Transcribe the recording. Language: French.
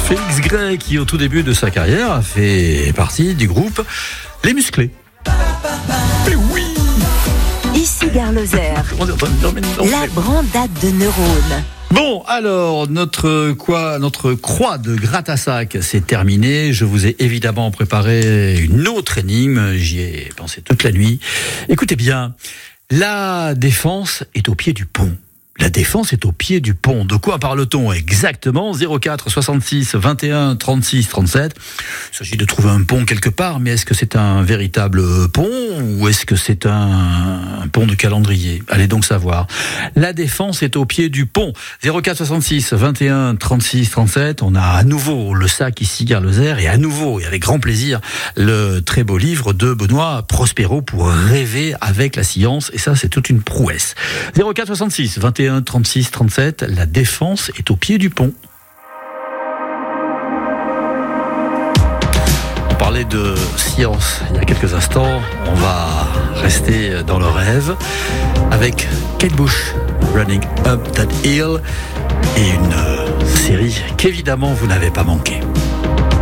Félix Gray, qui au tout début de sa carrière a fait partie du groupe Les Musclés. Mais oui! Ici Gare Lozère, la brandade de neurones. Bon, alors, notre croix de gratte-à-sac, c'est terminé. Je vous ai évidemment préparé une autre énigme. J'y ai pensé toute la nuit. Écoutez bien, la défense est au pied du pont. La défense est au pied du pont. De quoi parle-t-on exactement? 04 66 21 36 37. Il s'agit de trouver un pont quelque part, mais est-ce que c'est un véritable pont ou est-ce que c'est un pont de calendrier? Allez donc savoir. La défense est au pied du pont. 04 66 21 36 37. On a à nouveau le sac ici, Gare Lozère, et à nouveau, et avec grand plaisir, le très beau livre de Benoît Prospero pour rêver avec la science. Et ça, c'est toute une prouesse. 04 66 21 36 37, la défense est au pied du pont. On parlait de science il y a quelques instants. On va rester dans le rêve avec Kate Bush, Running Up That Hill, et une série qu'évidemment vous n'avez pas manqué.